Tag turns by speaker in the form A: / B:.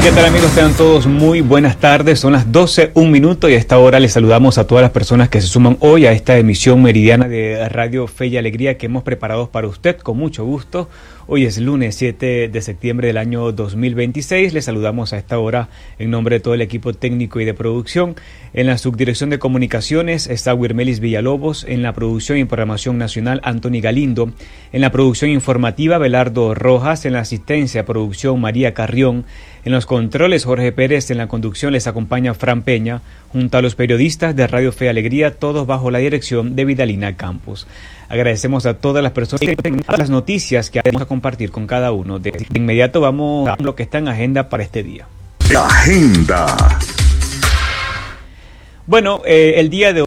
A: ¿Qué tal, amigos? Sean todos muy buenas tardes. Son las 12, un minuto, y a esta hora les saludamos a todas las personas que se suman hoy a esta emisión meridiana de Radio Fe y Alegría que hemos preparado para usted con mucho gusto. Hoy es lunes 7 de septiembre del año 2026. Les saludamos a esta hora en nombre de todo el equipo técnico y de producción. En la subdirección de comunicaciones está Wirmelis Villalobos. En la producción y programación nacional, Anthony Galindo. En la producción informativa, Belardo Rojas. En la asistencia, producción, María Carrión. En los controles, Jorge Pérez. En la conducción les acompaña Fran Peña, junto a los periodistas de Radio Fe y Alegría, todos bajo la dirección de Vidalina Campos. Agradecemos a todas las personas que tienen las noticias que vamos a compartir con cada uno. De inmediato vamos a lo que está en agenda para este día.
B: Agenda.
A: Bueno, el día de